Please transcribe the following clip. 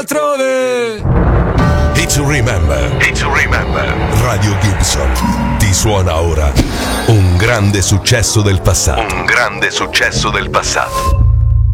altrove. It's remember. Radio Gibson ti suona ora un grande successo del passato.